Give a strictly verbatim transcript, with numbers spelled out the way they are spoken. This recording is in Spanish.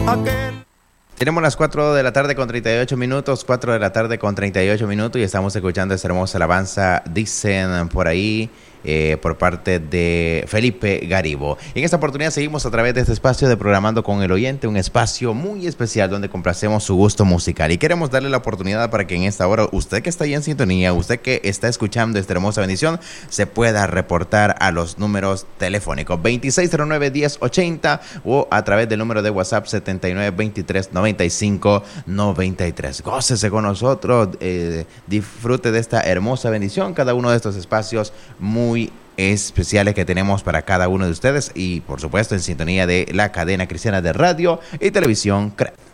aquel. Tenemos las cuatro de la tarde con treinta y ocho minutos, cuatro de la tarde con treinta y ocho minutos y estamos escuchando esta hermosa alabanza, dicen por ahí, eh, por parte de Felipe Garibo. Y en esta oportunidad seguimos a través de este espacio de Programando con el Oyente, un espacio muy especial donde complacemos su gusto musical. Y queremos darle la oportunidad para que en esta hora, usted que está ahí en sintonía, usted que está escuchando esta hermosa bendición, se pueda reportar a los números telefónicos veintiséis cero nueve, diez ochenta o a través del número de WhatsApp setenta y nueve, veintitrés, noventa y cinco, noventa y tres. Gócese con nosotros, eh, disfrute de esta hermosa bendición, cada uno de estos espacios muy muy especiales que tenemos para cada uno de ustedes y por supuesto en sintonía de la cadena cristiana de radio y televisión C R E.